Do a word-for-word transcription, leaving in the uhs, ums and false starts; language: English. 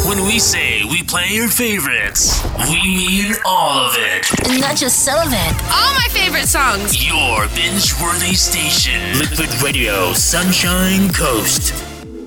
When we say we play your favorites, we mean all of it. And not just some of it. All my favorite songs. Your binge-worthy station. Liquid Radio, Sunshine Coast.